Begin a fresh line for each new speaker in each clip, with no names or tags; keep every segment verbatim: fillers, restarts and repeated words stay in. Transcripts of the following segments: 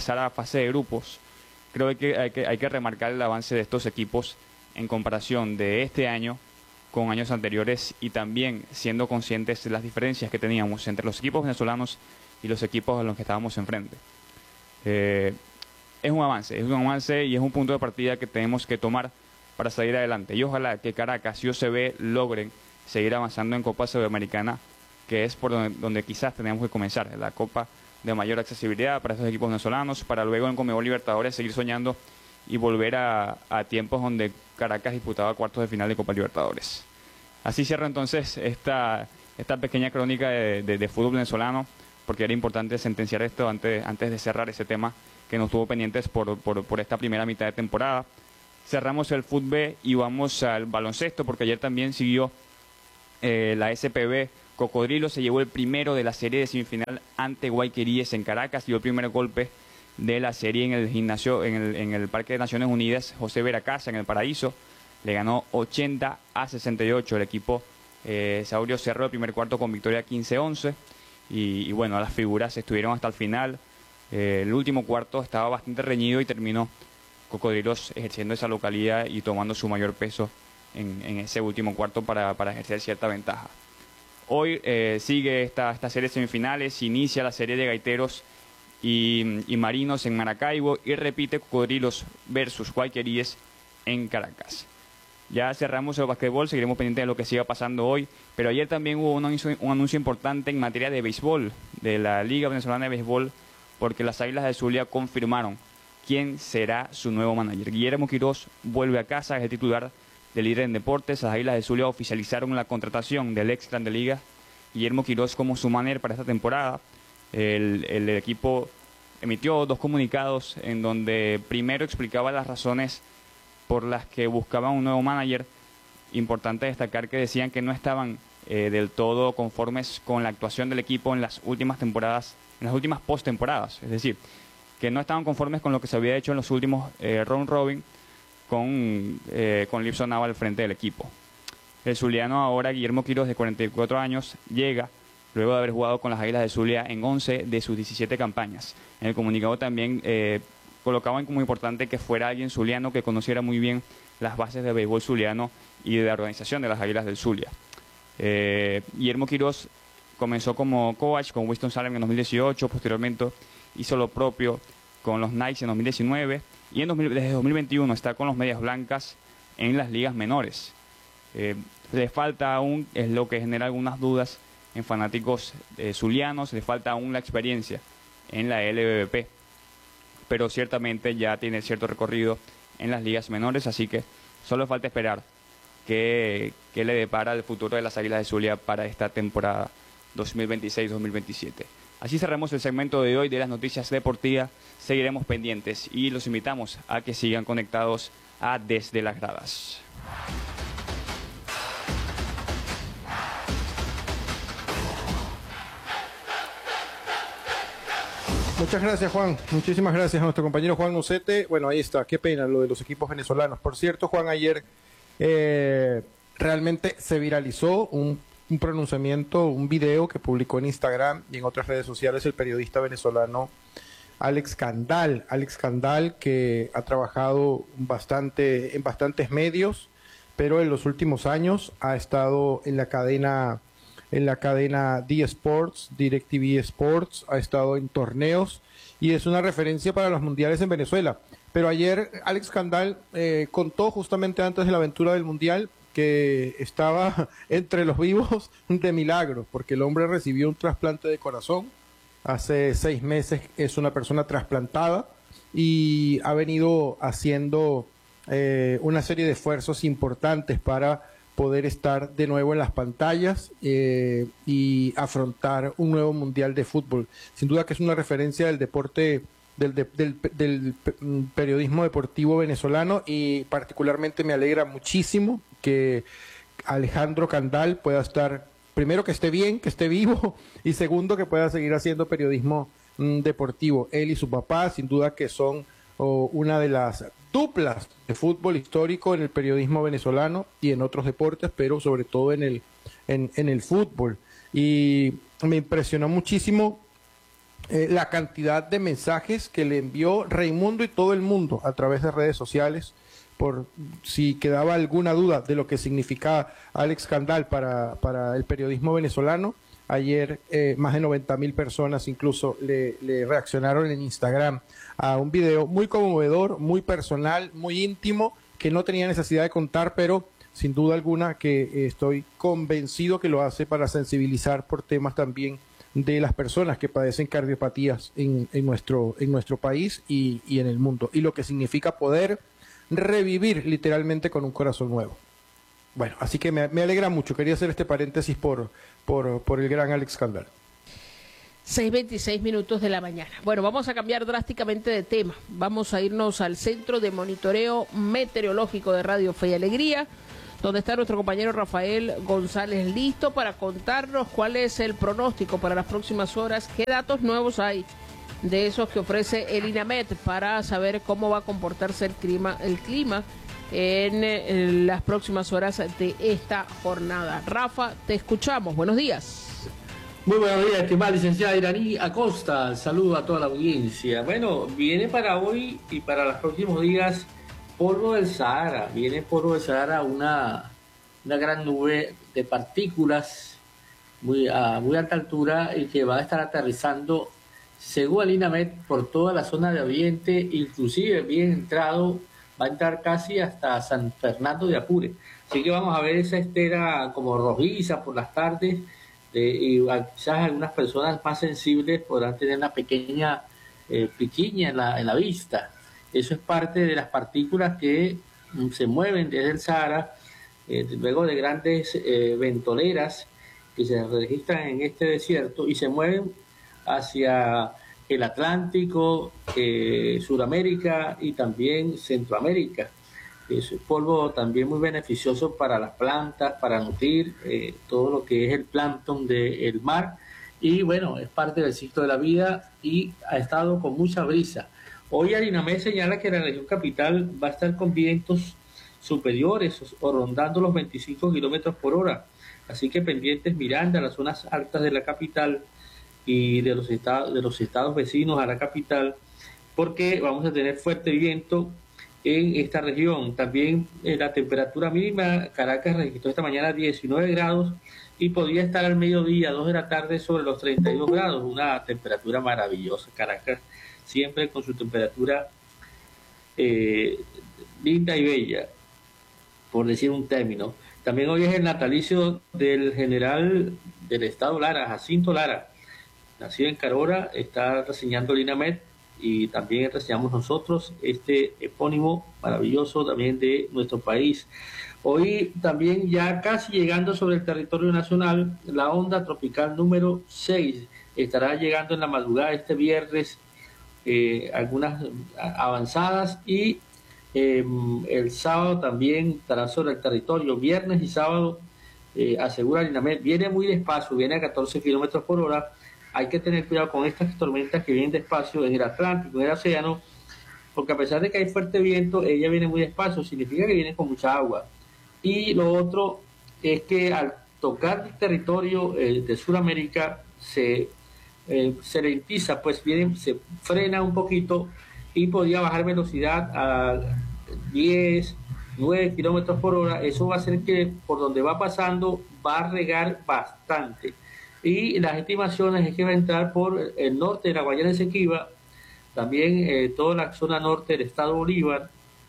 pasar a fase de grupos, creo que hay, que hay que remarcar el avance de estos equipos en comparación de este año con años anteriores y también siendo conscientes de las diferencias que teníamos entre los equipos venezolanos y los equipos a los que estábamos enfrente. Eh, es un avance, es un avance y es un punto de partida que tenemos que tomar para salir adelante. Y ojalá que Caracas y O C B logren seguir avanzando en Copa Sudamericana, que es por donde, donde quizás tenemos que comenzar, la Copa de mayor accesibilidad para estos equipos venezolanos, para luego en Conmebol Libertadores seguir soñando y volver a, a tiempos donde Caracas disputaba cuartos de final de Copa Libertadores. Así cierra entonces esta, esta pequeña crónica de, de, de fútbol venezolano, porque era importante sentenciar esto antes, antes de cerrar ese tema que nos tuvo pendientes por, por, por esta primera mitad de temporada. Cerramos el fútbol y vamos al baloncesto, porque ayer también siguió eh, la S P B. Cocodrilo se llevó el primero de la serie de semifinal ante Guayqueríes en Caracas, dio el primer golpe de la serie en el gimnasio, en el, en el Parque de Naciones Unidas, José Veracasa, en el Paraíso. Le ganó ochenta a sesenta y ocho el equipo eh, Saurio cerró el primer cuarto con victoria quince once. Y, y bueno, las figuras estuvieron hasta el final. Eh, el último cuarto estaba bastante reñido y terminó Cocodrilos ejerciendo esa localidad y tomando su mayor peso en, en ese último cuarto para, para ejercer cierta ventaja. Hoy eh, sigue esta, esta serie de semifinales, inicia la serie de Gaiteros y, y Marinos en Maracaibo y repite Cocodrilos versus Guayqueríes en Caracas. Ya cerramos el basquetbol, seguiremos pendientes de lo que siga pasando hoy, pero ayer también hubo un anuncio, un anuncio importante en materia de béisbol, de la Liga Venezolana de Béisbol, porque las Águilas del Zulia confirmaron quién será su nuevo manager. Guillermo Quirós vuelve a casa, es el titular del líder en deportes. Las Águilas del Zulia oficializaron la contratación del ex Grande Liga, Guillermo Quirós, como su manager para esta temporada. El, el equipo emitió dos comunicados en donde primero explicaba las razones por las que buscaban un nuevo manager. Importante destacar que decían que no estaban eh, del todo conformes con la actuación del equipo en las últimas temporadas, en las últimas postemporadas, es decir, que no estaban conformes con lo que se había hecho en los últimos eh, round robin con, eh, con Lipson Nava al frente del equipo. El zuliano ahora, Guillermo Quirós, de cuarenta y cuatro años, llega luego de haber jugado con las Águilas de Zulia en once de sus diecisiete campañas. En el comunicado también eh, colocaban como importante que fuera alguien zuliano que conociera muy bien las bases de béisbol zuliano y de la organización de las Águilas del Zulia. Eh, Guillermo Quirós comenzó como coach con Winston-Salem en dos mil dieciocho, posteriormente hizo lo propio con los Knights en dos mil diecinueve y en dos mil, desde dos mil veintiuno está con los Medias Blancas en las ligas menores. Eh, le falta aún, es lo que genera algunas dudas en fanáticos eh, zulianos, le falta aún la experiencia en la L B B P, pero ciertamente ya tiene cierto recorrido en las ligas menores, así que solo falta esperar qué, qué le depara el futuro de las Águilas de Zulia para esta temporada dos mil veintiséis dos mil veintisiete. Así cerramos el segmento de hoy de las noticias deportivas. Seguiremos pendientes y los invitamos a que sigan conectados a Desde las Gradas.
Muchas gracias, Juan. Muchísimas gracias a nuestro compañero Juan Ucete. Bueno, ahí está. Qué pena lo de los equipos venezolanos. Por cierto, Juan, ayer eh, realmente se viralizó un, un pronunciamiento, un video que publicó en Instagram y en otras redes sociales el periodista venezolano Alex Candal. Alex Candal, que ha trabajado bastante en bastantes medios, pero en los últimos años ha estado en la cadena en la cadena D Sports, DirecTV Sports, ha estado en torneos y es una referencia para los mundiales en Venezuela. Pero ayer Alex Candal eh, contó justamente antes de la aventura del mundial que estaba entre los vivos de milagro, porque el hombre recibió un trasplante de corazón. Hace seis meses es una persona trasplantada y ha venido haciendo eh, una serie de esfuerzos importantes para poder estar de nuevo en las pantallas eh, y afrontar un nuevo mundial de fútbol. Sin duda que es una referencia del deporte, del, de, del, del periodismo deportivo venezolano, y particularmente me alegra muchísimo que Alejandro Candal pueda estar, primero que esté bien, que esté vivo, y segundo que pueda seguir haciendo periodismo mm, deportivo. Él y su papá, sin duda que son oh, una de las duplas de fútbol histórico en el periodismo venezolano y en otros deportes, pero sobre todo en el, en, en el fútbol. Y me impresionó muchísimo eh, la cantidad de mensajes que le envió Raimundo y todo el mundo a través de redes sociales, por si quedaba alguna duda de lo que significa Alex Candal para, para el periodismo venezolano. Ayer eh, más de noventa mil personas incluso le, le reaccionaron en Instagram a un video muy conmovedor, muy personal, muy íntimo, que no tenía necesidad de contar, pero sin duda alguna que eh, estoy convencido que lo hace para sensibilizar por temas también de las personas que padecen cardiopatías en, en, nuestro, en nuestro país y, y en el mundo, y lo que significa poder revivir literalmente con un corazón nuevo. Bueno, así que me, me alegra mucho. Quería hacer este paréntesis por, por, por el gran Alex Candal.
seis veintiséis minutos de la mañana. Bueno, vamos a cambiar drásticamente de tema. Vamos a irnos al Centro de Monitoreo Meteorológico de Radio Fe y Alegría, donde está nuestro compañero Rafael González listo para contarnos cuál es el pronóstico para las próximas horas, qué datos nuevos hay de esos que ofrece el INAMET para saber cómo va a comportarse el clima, el clima en, en las próximas horas de esta jornada. Rafa, te escuchamos. Buenos días.
Muy buenos días, estimada licenciada Iraní Acosta. Saludo a toda la audiencia. Bueno, viene para hoy y para los próximos días polvo del Sahara. Viene polvo del Sahara, una, una gran nube de partículas muy, a muy alta altura y que va a estar aterrizando, según el INAMET, por toda la zona de Oriente, inclusive bien entrado, va a entrar casi hasta San Fernando de Apure. Así que vamos a ver esa estera como rojiza por las tardes, eh, y quizás algunas personas más sensibles podrán tener una pequeña eh, piquiña en la, en la vista. Eso es parte de las partículas que mm, se mueven desde el Sahara, eh, luego de grandes eh, ventoleras que se registran en este desierto y se mueven hacia el Atlántico, eh, Sudamérica y también Centroamérica. Es un polvo también muy beneficioso para las plantas, para nutrir eh, todo lo que es el plancton del mar, y bueno, es parte del ciclo de la vida y ha estado con mucha brisa. Hoy el INAMET señala que la región capital va a estar con vientos superiores o rondando los veinticinco kilómetros por hora, así que pendientes Miranda, las zonas altas de la capital y de los estados de los estados vecinos a la capital, porque vamos a tener fuerte viento en esta región. También eh, la temperatura mínima, Caracas registró esta mañana diecinueve grados y podría estar al mediodía, dos de la tarde, sobre los treinta y dos grados, una temperatura maravillosa. Caracas siempre con su temperatura eh, linda y bella, por decir un término. También hoy es el natalicio del general del estado Lara, Jacinto Lara, nacido en Carora. Está reseñando el INAMET y también reseñamos nosotros este epónimo maravilloso también de nuestro país. Hoy también, ya casi llegando sobre el territorio nacional, la onda tropical número seis estará llegando en la madrugada este viernes, eh, algunas avanzadas, y eh, el sábado también estará sobre el territorio. Viernes y sábado, eh, asegura el INAMET, viene muy despacio, viene a catorce kilómetros por hora. Hay que tener cuidado con estas tormentas que vienen despacio en el Atlántico, en el océano, porque a pesar de que hay fuerte viento, ella viene muy despacio, significa que viene con mucha agua. Y lo otro es que al tocar el territorio eh, de Sudamérica se, eh, se ralentiza, pues viene, se frena un poquito y podría bajar velocidad a diez, nueve kilómetros por hora. Eso va a hacer que por donde va pasando va a regar bastante. Y las estimaciones es que va a entrar por el norte de la Guayana Esequiba, también eh, toda la zona norte del estado Bolívar,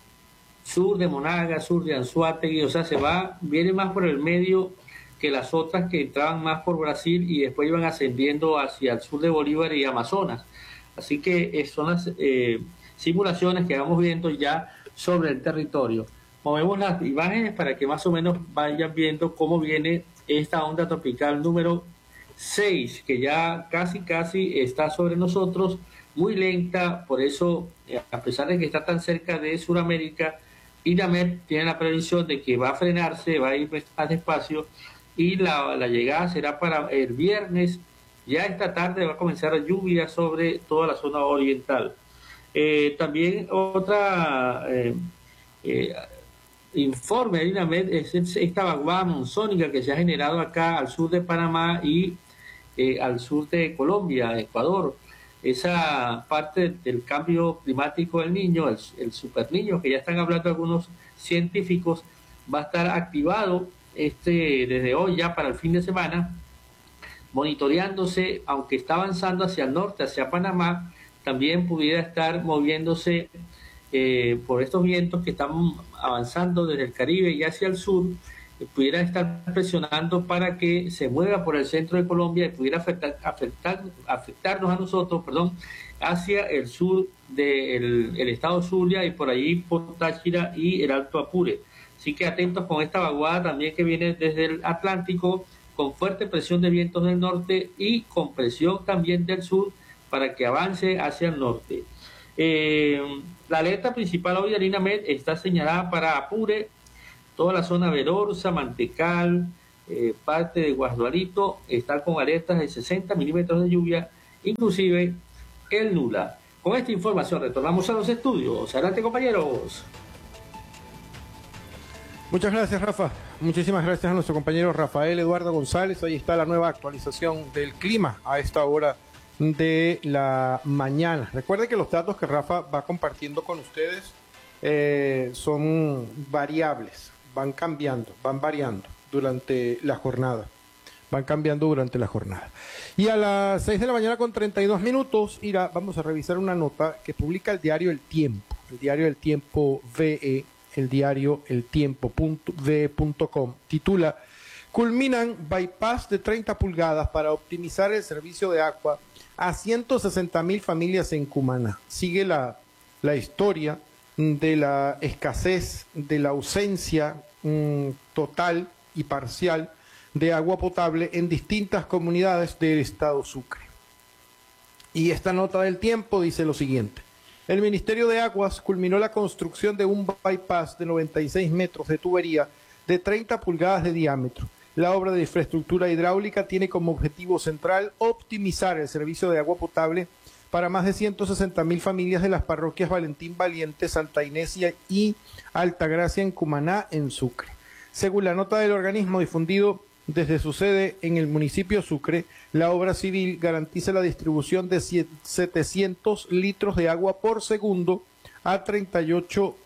sur de Monaga, sur de Anzoátegui, o sea, se va, viene más por el medio que las otras que entraban más por Brasil y después iban ascendiendo hacia el sur de Bolívar y Amazonas. Así que eh, son las eh, simulaciones que vamos viendo ya sobre el territorio. Movemos las imágenes para que más o menos vayan viendo cómo viene esta onda tropical número seis, que ya casi casi está sobre nosotros, muy lenta. Por eso, a pesar de que está tan cerca de Sudamérica, INAMET tiene la previsión de que va a frenarse, va a ir más despacio, y la, la llegada será para el viernes. Ya esta tarde va a comenzar la lluvia sobre toda la zona oriental. Eh, también otra eh, eh, informe de INAMET es esta vaguada monzónica que se ha generado acá al sur de Panamá y Eh, al sur de Colombia, Ecuador. esa parte del cambio climático del niño, el, el super niño, que ya están hablando algunos científicos, va a estar activado este desde hoy ya para el fin de semana, monitoreándose, aunque está avanzando hacia el norte, hacia Panamá, también pudiera estar moviéndose eh, por estos vientos que están avanzando desde el Caribe y hacia el sur, eh, pudiera estar presionando para que se mueva por el centro de Colombia y pudiera afectar, afectar, afectarnos a nosotros, perdón, hacia el sur del el estado Zulia y por allí por Táchira y el Alto Apure. Así que atentos con esta vaguada también que viene desde el Atlántico, con fuerte presión de vientos del norte y con presión también del sur para que avance hacia el norte. Eh, la alerta principal hoy de Linamed está señalada para Apure, toda la zona Verorza, Mantecal, eh, parte de Guasdualito, está con alertas de sesenta milímetros de lluvia, inclusive el Nula. Con esta información retornamos a los estudios. Adelante, compañeros.
Muchas gracias, Rafa. Muchísimas gracias a nuestro compañero Rafael Eduardo González. Ahí está la nueva actualización del clima a esta hora de la mañana. Recuerden que los datos que Rafa va compartiendo con ustedes eh, son variables, van cambiando, van variando durante la jornada. Van cambiando durante la jornada. Y a las seis de la mañana con treinta y dos minutos, irá, vamos a revisar una nota que publica el diario El Tiempo. El diario El Tiempo V E, el diario el tiempo punto v e punto com, titula: culminan bypass de treinta pulgadas para optimizar el servicio de agua a ciento sesenta mil familias en Cumaná. Sigue la, la historia de la escasez, de la ausencia mmm, total y parcial de agua potable en distintas comunidades del estado Sucre. Y esta nota del Tiempo dice lo siguiente: el Ministerio de Aguas culminó la construcción de un bypass de noventa y seis metros de tubería de treinta pulgadas de diámetro. La obra de infraestructura hidráulica tiene como objetivo central optimizar el servicio de agua potable para más de ciento sesenta mil familias de las parroquias Valentín Valiente, Santa Inés y Altagracia en Cumaná, en Sucre. Según la nota del organismo difundido desde su sede en el municipio Sucre, la obra civil garantiza la distribución de setecientos litros de agua por segundo a treinta y ocho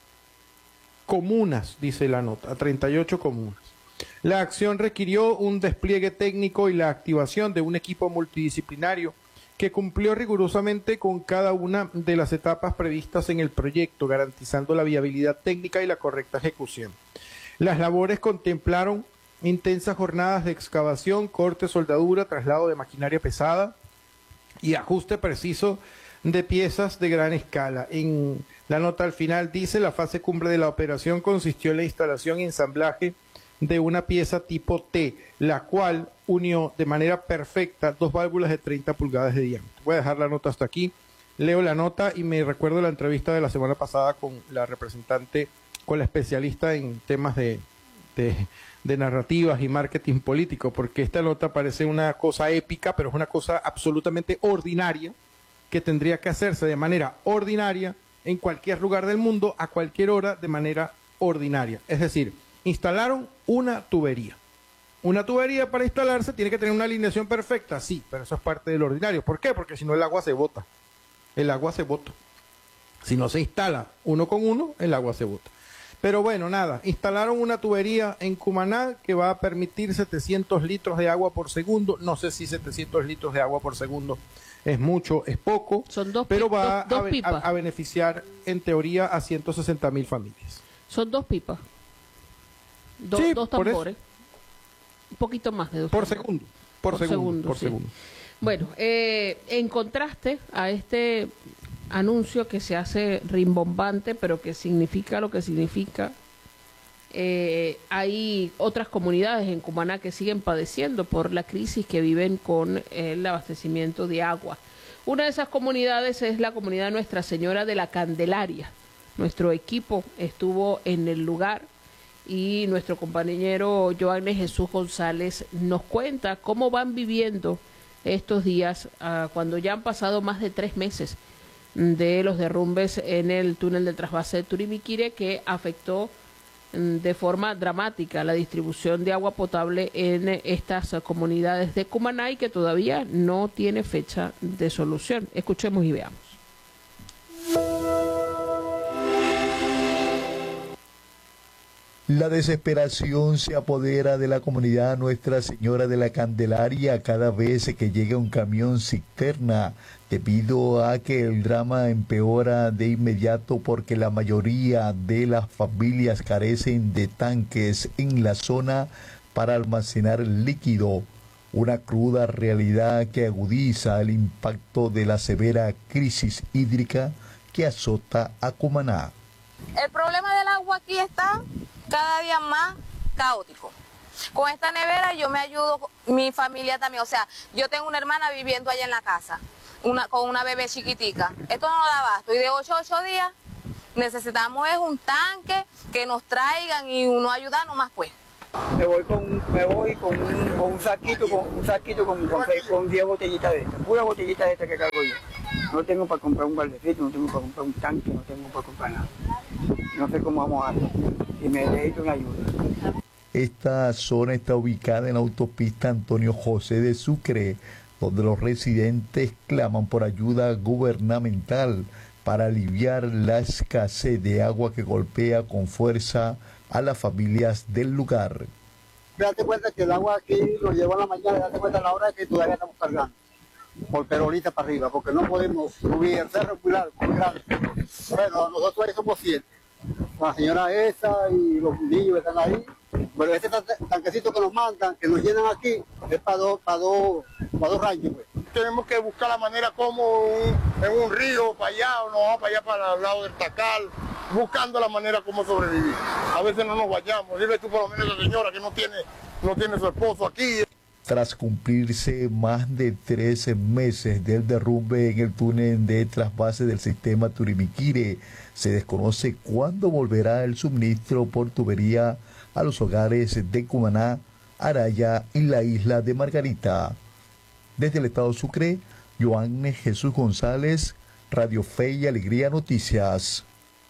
comunas, dice la nota, a treinta y ocho comunas. La acción requirió un despliegue técnico y la activación de un equipo multidisciplinario que cumplió rigurosamente con cada una de las etapas previstas en el proyecto, garantizando la viabilidad técnica y la correcta ejecución. Las labores contemplaron intensas jornadas de excavación, corte, soldadura, traslado de maquinaria pesada y ajuste preciso de piezas de gran escala. En la nota al final dice: la fase cumbre de la operación consistió en la instalación y ensamblaje de una pieza tipo T, la cual unió de manera perfecta dos válvulas de treinta pulgadas de diámetro. Voy a dejar la nota hasta aquí. Leo la nota y me recuerdo la entrevista de la semana pasada con la representante, con la especialista en temas de, de de narrativas y marketing político, porque esta nota parece una cosa épica, pero es una cosa absolutamente ordinaria, que tendría que hacerse de manera ordinaria en cualquier lugar del mundo, a cualquier hora, de manera ordinaria. Es decir, instalaron una tubería. Una tubería para instalarse tiene que tener una alineación perfecta, sí, pero eso es parte del ordinario. ¿Por qué? Porque si no el agua se bota. El agua se bota. Si no se instala uno con uno, el agua se bota. Pero bueno, nada, instalaron una tubería en Cumaná que va a permitir setecientos litros de agua por segundo. No sé si setecientos litros de agua por segundo es mucho, es poco,
Son dos
pero
pi-
va
dos- dos
a, be-
pipas.
a- a beneficiar en teoría a ciento sesenta mil familias.
Son dos pipas. Do-
Sí,
dos
por eso.
tambores. Un poquito más de dos
Por
tambores.
segundo, por,
Por
segundo,
segundo,
por
sí.
segundo.
Bueno, eh, en contraste a este anuncio que se hace rimbombante, pero que significa lo que significa, eh, hay otras comunidades en Cumaná que siguen padeciendo por la crisis que viven con el abastecimiento de agua. Una de esas comunidades es la comunidad Nuestra Señora de la Candelaria. Nuestro equipo estuvo en el lugar y nuestro compañero Joanne Jesús González nos cuenta cómo van viviendo estos días uh, cuando ya han pasado más de tres meses de los derrumbes en el túnel de trasvase de Turimiquire, que afectó de forma dramática la distribución de agua potable en estas comunidades de Cumaná y que todavía no tiene fecha de solución. Escuchemos y veamos.
La desesperación se apodera de la comunidad Nuestra Señora de la Candelaria cada vez que llega un camión cisterna, debido a que el drama empeora de inmediato porque la mayoría de las familias carecen de tanques en la zona para almacenar el líquido, una cruda realidad que agudiza el impacto de la severa crisis hídrica que azota a Cumaná.
El problema del agua aquí está cada día más caótico. Con esta nevera yo me ayudo, mi familia también, o sea, yo tengo una hermana viviendo allá en la casa, una, con una bebé chiquitica. Esto no da abasto y de ocho a ocho días necesitamos es un tanque que nos traigan y uno ayudarnos más pues.
Me voy con, me voy con, un, con un saquito, con un saquito con, con, con diez botellitas de estas, pura botellita de estas que cargo yo. No tengo para comprar un baldecito, no tengo para comprar un tanque, no tengo para comprar nada. No sé cómo vamos a hacer y me necesito una ayuda.
Esta zona está ubicada en la autopista Antonio José de Sucre, donde los residentes claman por ayuda gubernamental para aliviar la escasez de agua que golpea con fuerza a las familias del lugar.
Date cuenta que el agua aquí lo llevo a la mañana, date cuenta a la hora que todavía estamos cargando, por perolita para arriba, porque no podemos subir el cerro muy largo, muy grande. Bueno, nosotros ahí somos siete. La señora esa y los niños que están ahí. Pero este tanquecito que nos mandan, que nos llenan aquí, es para dos, para dos, para dos ranchos. Pues.
Tenemos que buscar la manera como un, en un río, para allá, o nos vamos para allá, para el lado del Tacal, buscando la manera como sobrevivir. A veces no nos vayamos. Dile tú por lo menos a la señora que no tiene, no tiene su esposo aquí.
Tras cumplirse más de trece meses del derrumbe en el túnel de trasvase del sistema Turimiquire, se desconoce cuándo volverá el suministro por tubería a los hogares de Cumaná, Araya y la isla de Margarita. Desde el estado Sucre, Joanne Jesús González, Radio Fe y Alegría Noticias.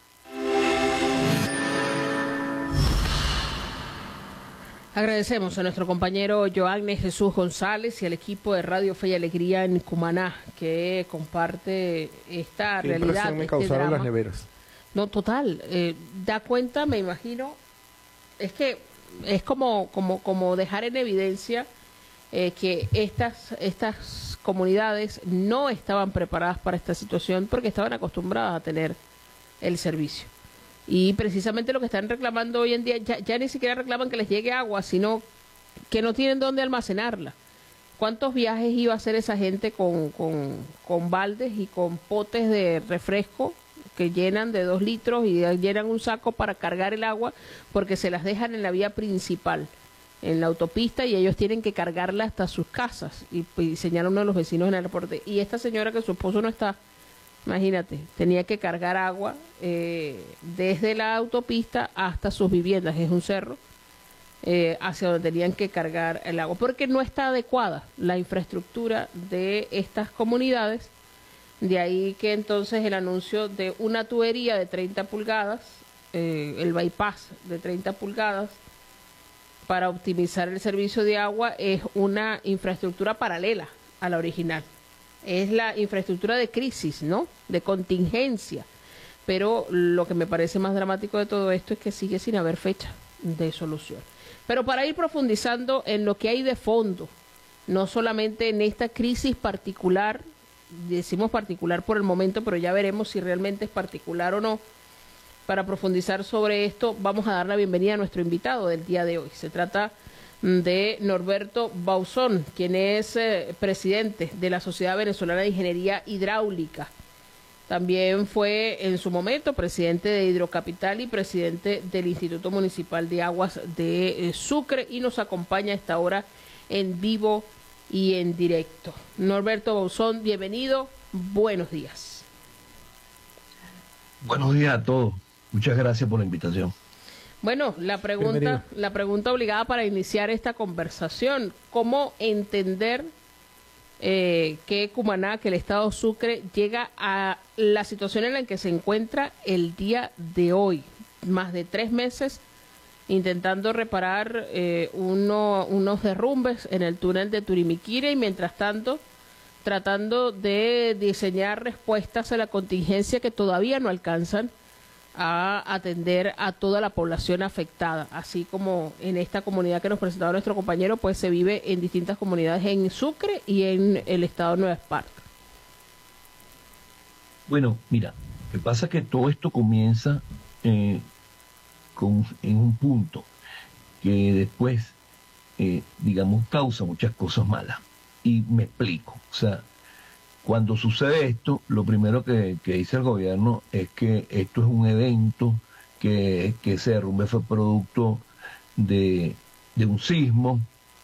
Agradecemos a nuestro compañero Joanne Jesús González y al equipo de Radio Fe y Alegría en Cumaná, que comparte esta
Qué
realidad.
me
este
causaron
drama.
las neveras.
No, total. Eh, da cuenta, me imagino, es que es como, como, como dejar en evidencia eh, que estas, estas comunidades no estaban preparadas para esta situación porque estaban acostumbradas a tener el servicio. Y precisamente lo que están reclamando hoy en día, ya, ya ni siquiera reclaman que les llegue agua, sino que no tienen dónde almacenarla. ¿Cuántos viajes iba a hacer esa gente con, con, con baldes y con potes de refresco que llenan de dos litros y llenan un saco para cargar el agua porque se las dejan en la vía principal, en la autopista, y ellos tienen que cargarla hasta sus casas? Y, y señala uno de los vecinos en el aeropuerto. Y esta señora, que su esposo no está, imagínate, tenía que cargar agua eh, desde la autopista hasta sus viviendas, es un cerro, eh, hacia donde tenían que cargar el agua, porque no está adecuada la infraestructura de estas comunidades. De ahí que entonces el anuncio de una tubería de treinta pulgadas, eh, el bypass de treinta pulgadas, para optimizar el servicio de agua, es una infraestructura paralela a la original. Es la infraestructura de crisis, ¿no? De contingencia. Pero lo que me parece más dramático de todo esto es que sigue sin haber fecha de solución. Pero para ir profundizando en lo que hay de fondo, no solamente en esta crisis particular, decimos particular por el momento, pero ya veremos si realmente es particular o no. Para profundizar sobre esto, vamos a dar la bienvenida a nuestro invitado del día de hoy. Se trata de Norberto Bauzón, quien es eh, presidente de la Sociedad Venezolana de Ingeniería Hidráulica. También fue en su momento presidente de Hidrocapital y presidente del Instituto Municipal de Aguas de eh, Sucre, y nos acompaña a esta hora en vivo y en directo. Norberto Bauzón, bienvenido, buenos días.
Buenos días a todos, muchas gracias por la invitación.
Bueno, la pregunta, la pregunta obligada para iniciar esta conversación: ¿cómo entender eh, que Cumaná, que el estado Sucre, llega a la situación en la que se encuentra el día de hoy, más de tres meses intentando reparar eh, uno, unos derrumbes en el túnel de Turimiquira y mientras tanto tratando de diseñar respuestas a la contingencia que todavía no alcanzan a atender a toda la población afectada, así como en esta comunidad que nos presentaba nuestro compañero, pues se vive en distintas comunidades en Sucre y en el estado de Nueva Esparta.
Bueno, mira, lo que pasa es que todo esto comienza eh, con, en un punto que después, eh, digamos, causa muchas cosas malas. Y me explico. O sea, cuando sucede esto, lo primero que, que dice el gobierno es que esto es un evento, que, que ese derrumbe fue producto de, de un sismo,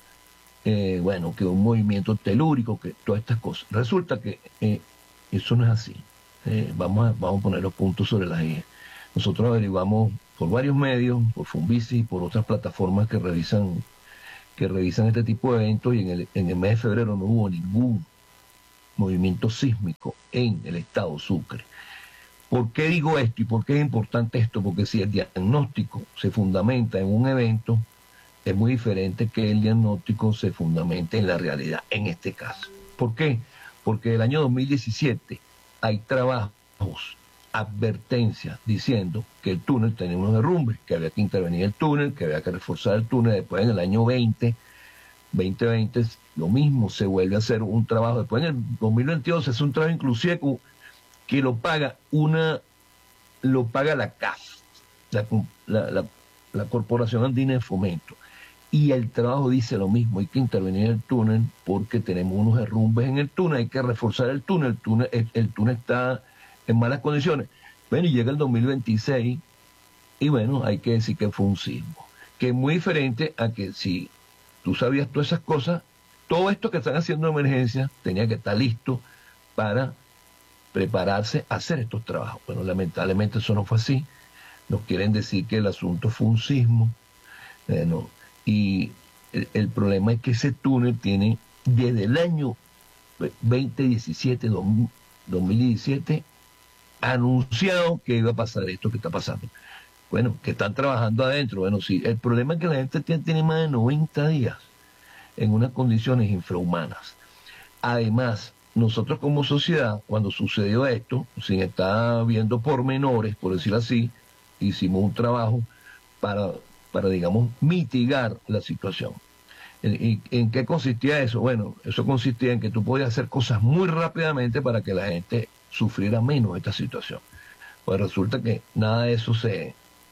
eh, bueno, que un movimiento telúrico, que todas estas cosas. Resulta que eh, eso no es así. Eh, vamos, a, vamos a poner los puntos sobre las I. Nosotros averiguamos por varios medios, por Funvici y por otras plataformas que revisan que revisan este tipo de eventos, y en el, en el mes de febrero no hubo ningún movimiento sísmico en el estado Sucre. ¿Por qué digo esto y por qué es importante esto? Porque si el diagnóstico se fundamenta en un evento, es muy diferente que el diagnóstico se fundamente en la realidad, en este caso. ¿Por qué? Porque el año dos mil diecisiete hay trabajos, advertencias diciendo que el túnel tenía unos derrumbes, que había que intervenir el túnel, que había que reforzar el túnel. Después en el año veinte, veinte veinte, lo mismo, se vuelve a hacer un trabajo. Después en el dos mil veintidós se hace un trabajo inclusive que lo paga una, lo paga la C A F, la, la, la, la Corporación Andina de Fomento. Y el trabajo dice lo mismo, hay que intervenir en el túnel porque tenemos unos derrumbes en el túnel, hay que reforzar el túnel, el túnel, el, el túnel está en malas condiciones. Bueno, y llega el dos mil veintiséis y bueno, hay que decir que fue un sismo, que es muy diferente a que si tú sabías todas esas cosas, todo esto que están haciendo de emergencia tenía que estar listo para prepararse a hacer estos trabajos. Bueno, lamentablemente eso no fue así. Nos quieren decir que el asunto fue un sismo. Bueno, y el, el problema es que ese túnel tiene desde el año veinte diecisiete, dos mil diecisiete, anunciado que iba a pasar esto que está pasando. Bueno, que están trabajando adentro. Bueno, sí, el problema es que la gente tiene, tiene más de noventa días en unas condiciones infrahumanas. Además, nosotros como sociedad, cuando sucedió esto, sin estar viendo pormenores, por decirlo así, hicimos un trabajo para, para digamos, mitigar la situación. ¿En, ¿En qué consistía eso? Bueno, eso consistía en que tú podías hacer cosas muy rápidamente para que la gente sufriera menos esta situación. Pues resulta que nada de eso se,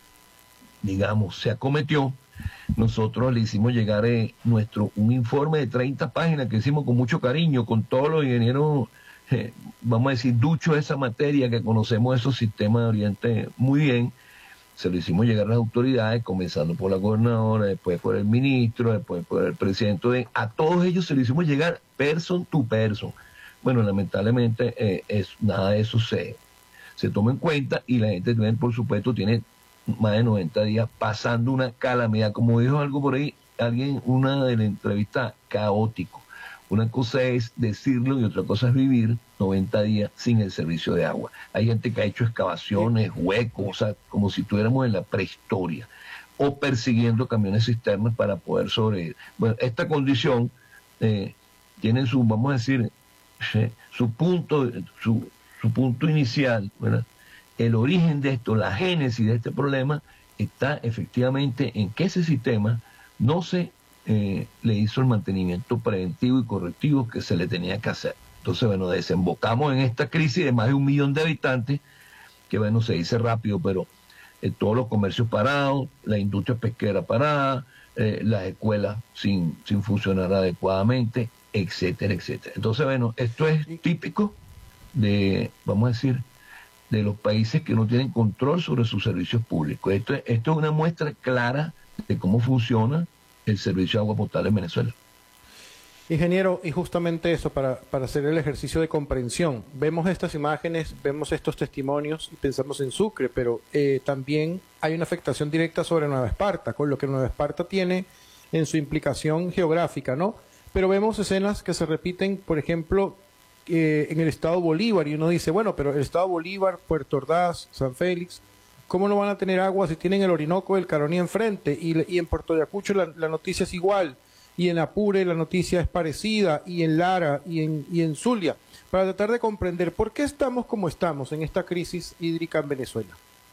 digamos, se acometió. Nosotros le hicimos llegar eh, nuestro un informe de treinta páginas que hicimos con mucho cariño, con todos los ingenieros, eh, vamos a decir, duchos de esa materia, que conocemos esos sistemas de Oriente muy bien. Se lo hicimos llegar a las autoridades, comenzando por la gobernadora, después por el ministro, después por el presidente. De, a todos ellos se lo hicimos llegar person to person. Bueno, lamentablemente eh, es, nada de eso se, se toma en cuenta, y la gente, por supuesto, tiene más de noventa días pasando una calamidad. Como dijo algo por ahí, alguien, una de la entrevista, caótico. Una cosa es decirlo y otra cosa es vivir noventa días sin el servicio de agua. Hay gente que ha hecho excavaciones, huecos, o sea, como si estuviéramos en la prehistoria, o persiguiendo camiones cisternas para poder sobrevivir. Bueno, esta condición eh, tiene su, vamos a decir, eh, su punto, su, su punto inicial, ¿verdad? El origen de esto, la génesis de este problema, está efectivamente en que ese sistema no se eh, le hizo el mantenimiento preventivo y correctivo que se le tenía que hacer. Entonces, bueno, desembocamos en esta crisis de más de un millón de habitantes, que bueno, se dice rápido, pero eh, todos los comercios parados, la industria pesquera parada, eh, las escuelas sin, sin funcionar adecuadamente, etcétera, etcétera. Entonces, bueno, esto es típico de, vamos a decir, de los países que no tienen control sobre sus servicios públicos. Esto, esto es una muestra clara de cómo funciona el servicio de agua potable en Venezuela.
Ingeniero, y justamente eso, para, para hacer el ejercicio de comprensión, vemos estas imágenes, vemos estos testimonios y pensamos en Sucre, pero eh, también hay una afectación directa sobre Nueva Esparta, con lo que Nueva Esparta tiene en su implicación geográfica, ¿no? Pero vemos escenas que se repiten, por ejemplo, eh, en el estado Bolívar, y uno dice, bueno, pero el estado Bolívar, Puerto Ordaz, San Félix, ¿Cómo no van a tener agua si tienen el Orinoco del Caroní enfrente? Y, y en Puerto Ayacucho la, la noticia es igual, y en Apure la noticia es parecida, y en Lara, y en, y en Zulia, para tratar de comprender por qué estamos como estamos en esta crisis hídrica en Venezuela.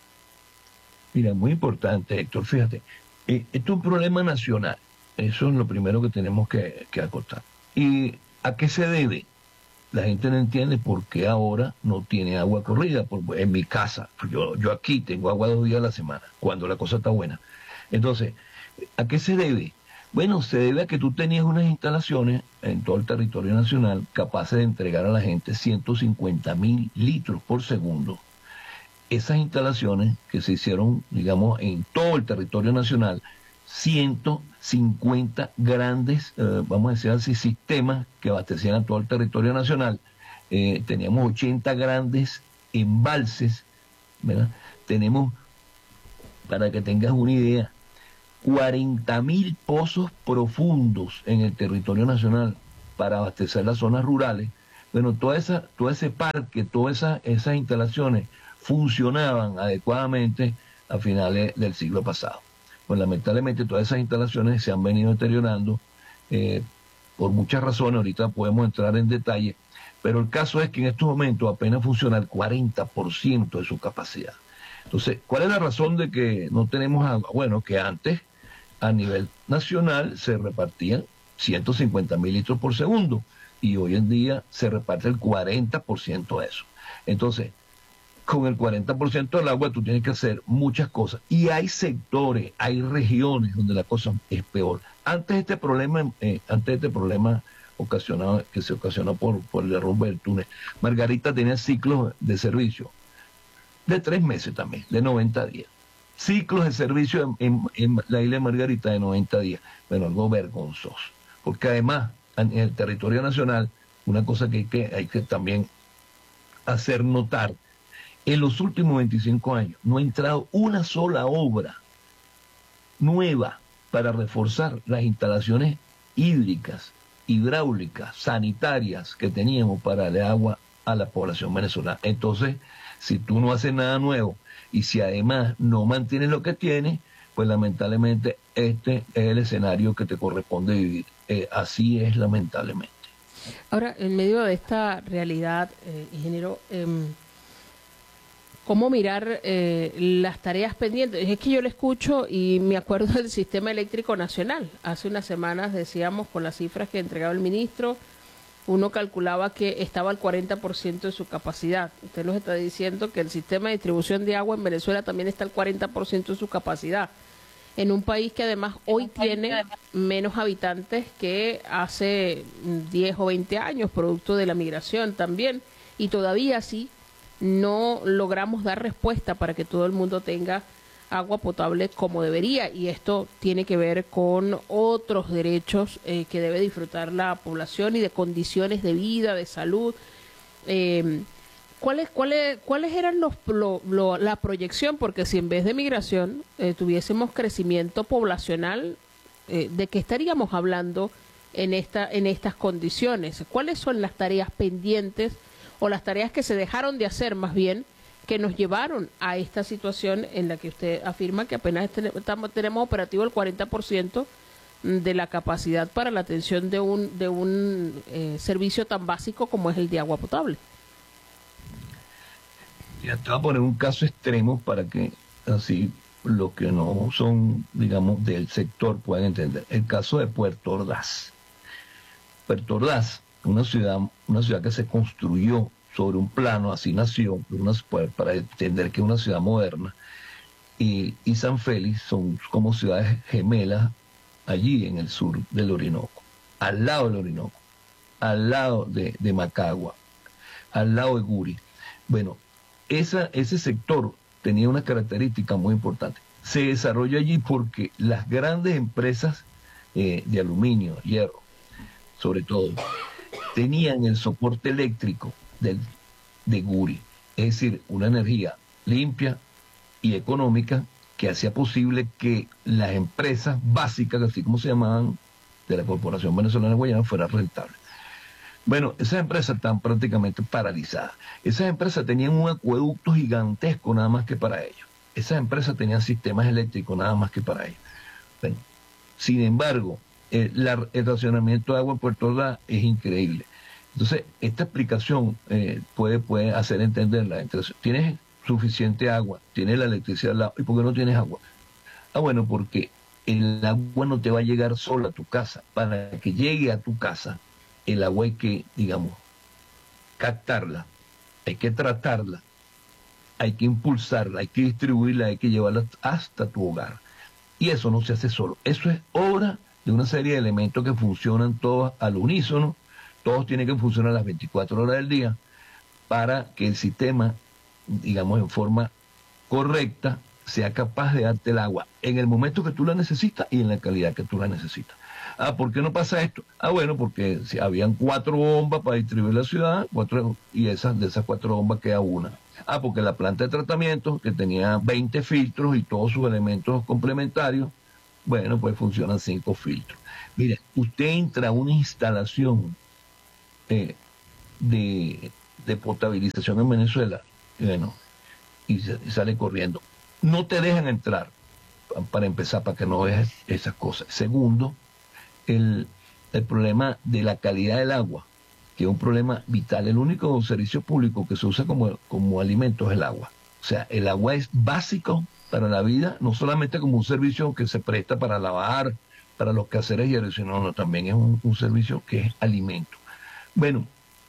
Mira, muy importante, Héctor, fíjate, eh, esto es un problema nacional, eso es lo primero que tenemos que, que acotar. ¿Y a qué se debe? La gente no entiende por qué ahora no tiene agua corrida. Por, en mi casa, yo, yo aquí tengo agua dos días a la semana, cuando la cosa está buena. Entonces, ¿a qué se debe? Bueno, se debe a que tú tenías unas instalaciones en todo el territorio nacional capaces de entregar a la gente ciento cincuenta mil litros por segundo. Esas instalaciones que se hicieron, digamos, en todo el territorio nacional, ciento cincuenta grandes, eh, vamos a decir así, sistemas que abastecían a todo el territorio nacional. Eh, teníamos ochenta grandes embalses, ¿verdad? Tenemos, para que tengas una idea, cuarenta mil pozos profundos en el territorio nacional para abastecer las zonas rurales. Bueno, toda esa, todo ese parque, todas esa, esas instalaciones funcionaban adecuadamente a finales del siglo pasado. Pues lamentablemente todas esas instalaciones se han venido deteriorando eh, por muchas razones, ahorita podemos entrar en detalle, pero el caso es que en estos momentos apenas funciona el cuarenta por ciento de su capacidad. Entonces, ¿cuál es la razón de que no tenemos agua? Bueno, que antes a nivel nacional se repartían ciento cincuenta mil litros por segundo y hoy en día se reparte el cuarenta por ciento de eso. Entonces, con el cuarenta por ciento del agua tú tienes que hacer muchas cosas. Y hay sectores, hay regiones donde la cosa es peor. Antes este problema, eh, antes este problema ocasionado, que se ocasionó por, por el derrumbe del túnel, Margarita tenía ciclos de servicio de tres meses también, de noventa días. Ciclos de servicio en, en, en la isla de Margarita de noventa días. Bueno, algo vergonzoso. Porque además, en el territorio nacional, una cosa que hay que, hay que también hacer notar, en los últimos veinticinco años no ha entrado una sola obra nueva para reforzar las instalaciones hídricas, hidráulicas, sanitarias que teníamos para darle agua a la población venezolana. Entonces, si tú no haces nada nuevo y si además no mantienes lo que tienes, pues lamentablemente este es el escenario que te corresponde vivir. Eh, así es, lamentablemente.
Ahora, en medio de esta realidad, eh, ingeniero, eh, ¿cómo mirar eh, las tareas pendientes? Es que yo le escucho y me acuerdo del Sistema Eléctrico Nacional. Hace unas semanas decíamos, con las cifras que entregaba el ministro, uno calculaba que estaba al cuarenta por ciento de su capacidad. Usted nos está diciendo que el sistema de distribución de agua en Venezuela también está al cuarenta por ciento de su capacidad. En un país que además hoy tiene menos habitantes que hace diez o veinte años, producto de la migración también, y todavía así no logramos dar respuesta para que todo el mundo tenga agua potable como debería, y esto tiene que ver con otros derechos eh, que debe disfrutar la población y de condiciones de vida, de salud. Eh, ¿cuáles, cuáles, ¿Cuáles eran los, lo, lo, la proyección? Porque si en vez de migración eh, tuviésemos crecimiento poblacional, eh, ¿de qué estaríamos hablando en, esta, en estas condiciones? ¿Cuáles son las tareas pendientes o las tareas que se dejaron de hacer más bien, que nos llevaron a esta situación en la que usted afirma que apenas tenemos, tenemos operativo el cuarenta por ciento de la capacidad para la atención de un, de un eh, servicio tan básico como es el de agua potable?
Ya te voy a poner un caso extremo para que así los que no son, digamos, del sector puedan entender. El caso de Puerto Ordaz. Puerto Ordaz, una ciudad, una ciudad que se construyó sobre un plano, así nació, una, para entender que es una ciudad moderna, y, y San Félix son como ciudades gemelas allí en el sur del Orinoco, al lado del Orinoco, al lado de, de Macagua, al lado de Guri. Bueno, esa, ese sector tenía una característica muy importante. Se desarrolló allí porque las grandes empresas eh, de aluminio, hierro, sobre todo, tenían el soporte eléctrico del, de Guri, es decir, una energía limpia y económica que hacía posible que las empresas básicas, así como se llamaban, de la Corporación Venezolana de Guayana, fueran rentables. Bueno, esas empresas están prácticamente paralizadas. Esas empresas tenían un acueducto gigantesco nada más que para ellos. esas empresas tenían sistemas eléctricos nada más que para ellos. Bueno, sin embargo, eh, la, el racionamiento de agua en Puerto Ordaz es increíble. Entonces, esta explicación eh, puede, puede hacer entenderla. Entonces, tienes suficiente agua, tienes la electricidad al lado, ¿y por qué no tienes agua? Ah, bueno, porque el agua no te va a llegar sola a tu casa. Para que llegue a tu casa, el agua hay que, digamos, captarla, hay que tratarla, hay que impulsarla, hay que distribuirla, hay que llevarla hasta tu hogar. Y eso no se hace solo. Eso es obra de una serie de elementos que funcionan todos al unísono. Todos tienen que funcionar las veinticuatro horas del día para que el sistema, digamos, en forma correcta, sea capaz de darte el agua en el momento que tú la necesitas y en la calidad que tú la necesitas. Ah, ¿por qué no pasa esto? Ah, bueno, porque si habían cuatro bombas para distribuir la ciudad, cuatro, y esas, de esas cuatro bombas queda una. Ah, porque la planta de tratamiento, que tenía veinte filtros y todos sus elementos complementarios, bueno, pues funcionan cinco filtros. Mire, usted entra a una instalación eh, de, de potabilización en Venezuela, y bueno, y, se, y sale corriendo. No te dejan entrar, para empezar, para que no veas esas cosas. Segundo, el, el problema de la calidad del agua, que es un problema vital. El único servicio público que se usa como, como alimento es el agua. O sea, el agua es básico para la vida, no solamente como un servicio que se presta para lavar, para los quehaceres diarios, sino no, también es un, un servicio que es alimento. Bueno,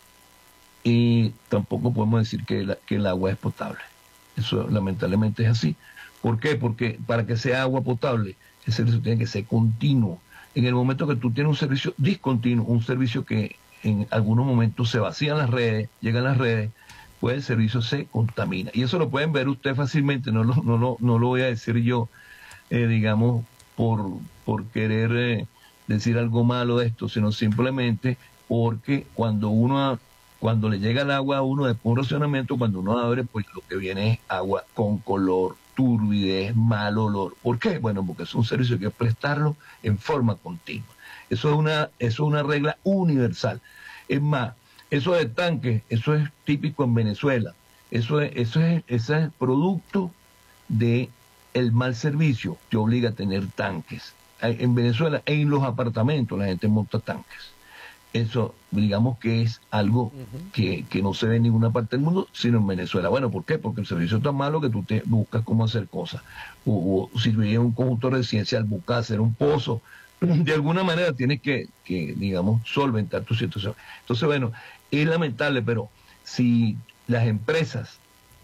y tampoco podemos decir que, la, que el agua es potable. Eso lamentablemente es así. ¿Por qué? Porque para que sea agua potable, el servicio tiene que ser continuo. En el momento que tú tienes un servicio discontinuo, un servicio que en algunos momentos se vacían las redes, llegan las redes, pues el servicio se contamina. Y eso lo pueden ver ustedes fácilmente, no lo, no lo, no lo voy a decir yo, eh, digamos, por, por querer eh, decir algo malo de esto, sino simplemente porque cuando uno, cuando le llega el agua a uno después de un racionamiento, cuando uno abre, pues lo que viene es agua con color, turbidez, mal olor. ¿Por qué? Bueno, porque es un servicio que hay que prestarlo en forma continua. Eso es una, eso es una regla universal. Es más, eso de tanques, eso es típico en Venezuela. Eso es, eso es, ese es el producto de el mal servicio que obliga a tener tanques. En Venezuela, en los apartamentos, la gente monta tanques. Eso, digamos que es algo uh-huh. que, que no se ve en ninguna parte del mundo, sino en Venezuela. Bueno, ¿por qué? Porque el servicio es tan malo que tú te buscas cómo hacer cosas. O, o si vives en un conjunto residencial, buscas hacer un pozo. De alguna manera tienes que, que, digamos, solventar tu situación. Entonces, bueno, es lamentable, pero si las empresas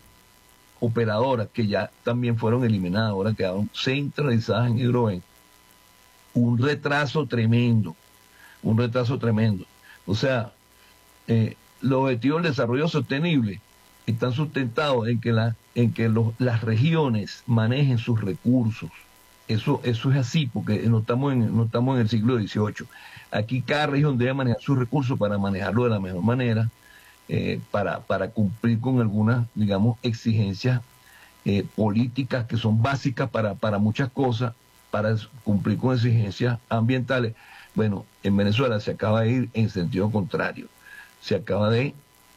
operadoras, que ya también fueron eliminadas, ahora quedaron centralizadas en Hidroven, un retraso tremendo. un retraso tremendo. O sea, eh, los objetivos del desarrollo sostenible están sustentados en que, la, en que los, las regiones manejen sus recursos. Eso, eso es así, porque no estamos, en, no estamos en el siglo dieciocho. Aquí cada región debe manejar sus recursos para manejarlo de la mejor manera, eh, para, para cumplir con algunas, digamos, exigencias eh, políticas que son básicas para, para muchas cosas, para cumplir con exigencias ambientales. Bueno, en Venezuela se acaba de ir en sentido contrario. Se acaba de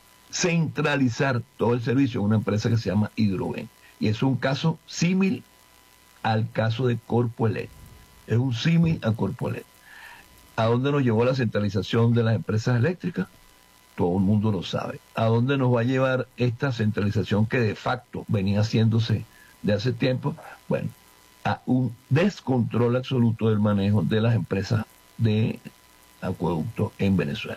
centralizar todo el servicio en una empresa que se llama Hidroven. Y es un caso símil al caso de Corpoelec. Es un símil a Corpoelec. ¿A dónde nos llevó la centralización de las empresas eléctricas? Todo el mundo lo sabe. ¿A dónde nos va a llevar esta centralización que de facto venía haciéndose de hace tiempo? Bueno, a un descontrol absoluto del manejo de las empresas de acueducto en Venezuela.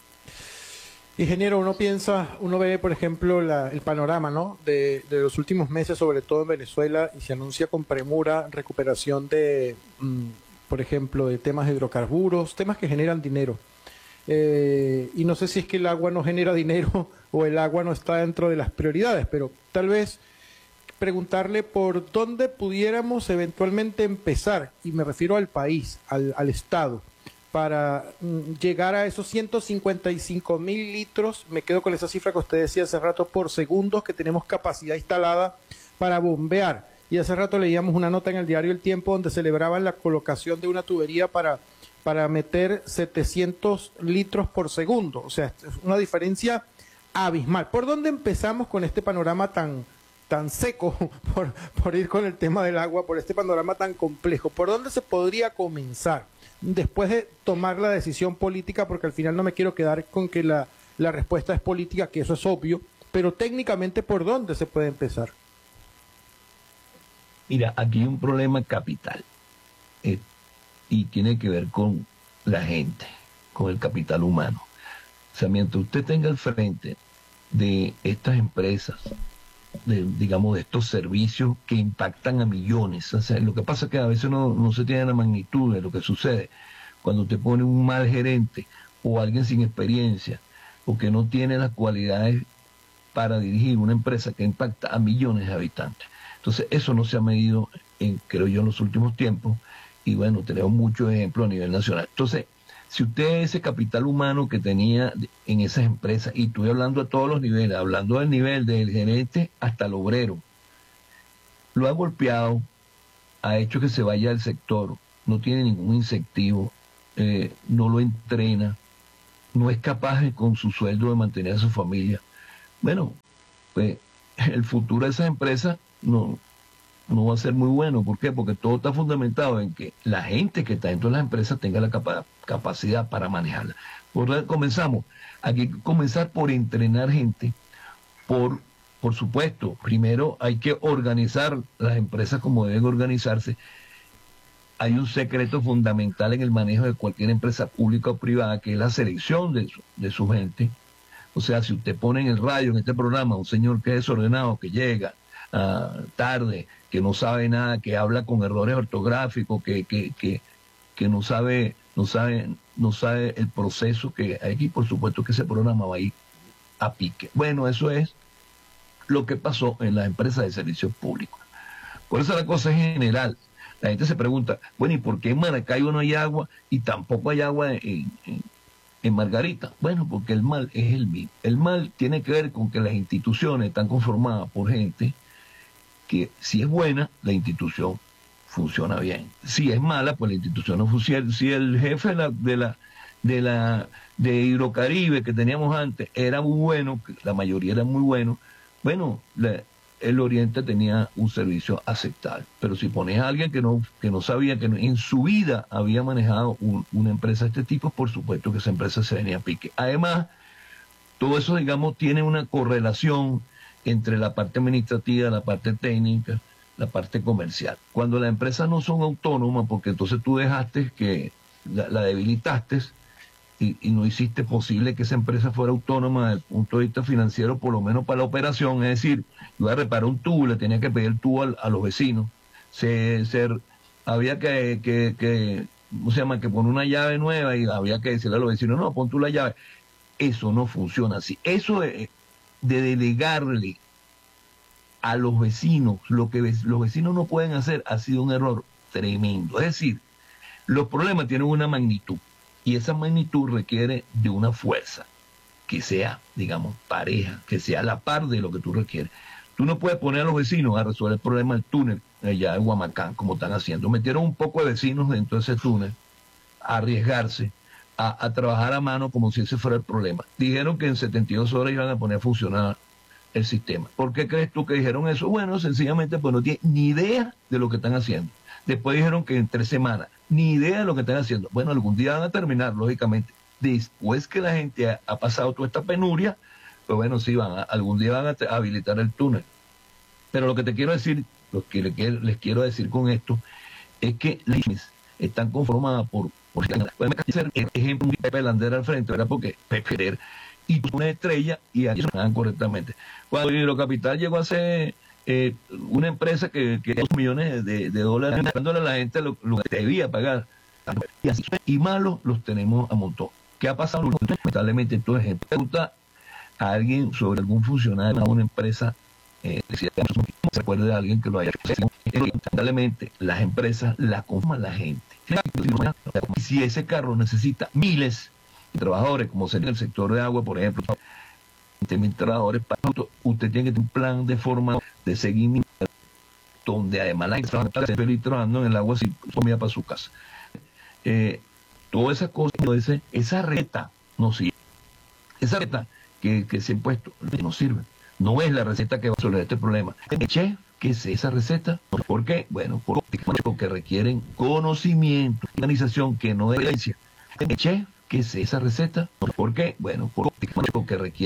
Ingeniero, uno piensa, uno ve, por ejemplo, la, el panorama, ¿no?, de, de los últimos meses, sobre todo en Venezuela, y se anuncia con premura recuperación de, mmm, por ejemplo, de temas de hidrocarburos, temas que generan dinero. Eh, y no sé si es que el agua no genera dinero o el agua no está dentro de las prioridades, pero tal vez preguntarle por dónde pudiéramos eventualmente empezar, y me refiero al país, al, al Estado, para mm, llegar a esos ciento cincuenta y cinco mil litros, me quedo con esa cifra que usted decía hace rato, por segundos, que tenemos capacidad instalada para bombear. Y hace rato leíamos una nota en el diario El Tiempo donde celebraban la colocación de una tubería para, para meter setecientos litros por segundo. O sea, es una diferencia abismal. ¿Por dónde empezamos con este panorama tan tan seco por, por ir con el tema del agua, por este panorama tan complejo, ¿por dónde se podría comenzar? Después de tomar la decisión política, porque al final no me quiero quedar con que la, la respuesta es política, que eso es obvio, pero técnicamente, ¿por dónde se puede empezar?
Mira, aquí hay un problema capital eh, y tiene que ver con la gente, con el capital humano. O sea, mientras usted tenga al frente de estas empresas, de, digamos, de estos servicios que impactan a millones, o sea, lo que pasa es que a veces no, no se tiene la magnitud de lo que sucede cuando te pone un mal gerente o alguien sin experiencia o que no tiene las cualidades para dirigir una empresa que impacta a millones de habitantes. Entonces, eso no se ha medido, en, creo yo, en los últimos tiempos, y bueno, tenemos muchos ejemplos a nivel nacional. Entonces, si usted ese capital humano que tenía en esas empresas, y estoy hablando a todos los niveles, hablando del nivel del gerente hasta el obrero, lo ha golpeado, ha hecho que se vaya del sector, no tiene ningún incentivo, eh, no lo entrena, no es capaz de, con su sueldo de mantener a su familia. Bueno, pues el futuro de esas empresas no, no va a ser muy bueno. ¿Por qué? Porque todo está fundamentado en que la gente que está dentro de las empresas tenga la capa capacidad para manejarla. Por comenzamos, hay que comenzar por entrenar gente, por, por supuesto, primero hay que organizar las empresas como deben organizarse. Hay un secreto fundamental en el manejo de cualquier empresa pública o privada, que es la selección de su, de su gente. O sea, si usted pone en el radio, en este programa, un señor que es desordenado, que llega uh, tarde, que no sabe nada, que habla con errores ortográficos, que, que, que, que no sabe, no sabe, no sabe el proceso que hay aquí, por supuesto que ese programa va a ir a pique. Bueno, eso es lo que pasó en las empresas de servicios públicos. Por eso la cosa es general. La gente se pregunta, bueno, ¿y por qué en Maracaibo no hay agua y tampoco hay agua en, en, en Margarita? Bueno, porque el mal es el mismo. El mal tiene que ver con que las instituciones están conformadas por gente que, si es buena, la institución funciona bien. Si es mala, pues la institución no funciona. Si el jefe de la, de la, de la de Hidrocaribe que teníamos antes era muy bueno, la mayoría era muy bueno, bueno, la, el Oriente tenía un servicio aceptable. Pero si pones a alguien que no, que no sabía, que no, en su vida había manejado un, una empresa de este tipo, por supuesto que esa empresa se venía a pique. Además, todo eso, digamos, tiene una correlación entre la parte administrativa, la parte técnica, la parte comercial. Cuando las empresas no son autónomas, porque entonces tú dejaste que la, la debilitaste, Y, y no hiciste posible que esa empresa fuera autónoma desde el punto de vista financiero, por lo menos para la operación. Es decir, iba a reparar un tubo, le tenía que pedir el tubo a, a los vecinos. Se, se, había que, que, que, ¿cómo se llama? Que poner una llave nueva y había que decirle a los vecinos, no, pon tú la llave. Eso no funciona así. Eso de, de delegarle a los vecinos lo que los vecinos no pueden hacer ha sido un error tremendo. Es decir, los problemas tienen una magnitud. Y esa magnitud requiere de una fuerza que sea, digamos, pareja, que sea a la par de lo que tú requieres. Tú no puedes poner a los vecinos a resolver el problema del túnel allá en Huamacán, como están haciendo. Metieron un poco de vecinos dentro de ese túnel a arriesgarse, a, a trabajar a mano como si ese fuera el problema. Dijeron que en setenta y dos horas iban a poner a funcionar el sistema. ¿Por qué crees tú que dijeron eso? Bueno, sencillamente pues no tienen ni idea de lo que están haciendo. Después dijeron que en tres semanas, ni idea de lo que están haciendo. Bueno, algún día van a terminar, lógicamente. Después que la gente ha, ha pasado toda esta penuria, pues bueno, sí, van a, algún día van a, a habilitar el túnel. Pero lo que te quiero decir, lo que les quiero, les quiero decir con esto, es que las están conformadas por, por ser ejemplo de Pelandera al frente, ¿verdad? Porque querer y una estrella y ahí se hagan correctamente. Cuando Hidrocapital llegó a ser Eh, una empresa que, que dos millones de, de dólares dándole a la gente lo, lo que debía pagar, y así y malos los tenemos a montón. ¿Qué ha pasado? Lamentablemente, todo ejemplo, pregunta a alguien sobre algún funcionario de una empresa, eh, se recuerde de alguien que lo haya hecho. Lamentablemente, las empresas las conforman la gente. Y si ese carro necesita miles de trabajadores, como sería el sector de agua, por ejemplo, mil trabajadores, usted tiene que tener un plan de forma de seguimiento donde además la gente está feliz trabajando en el agua sin comida para su casa. Eh, todas esas cosas, esa reta no sirve. Esa reta que, que se ha impuesto no sirve. no es la receta que va a resolver este problema. Chef, ¿qué es esa receta? ¿Por qué? Bueno, porque requieren conocimiento, organización que no es ciencia. Chef, ¿qué es esa receta? ¿Por qué? Bueno, porque requieren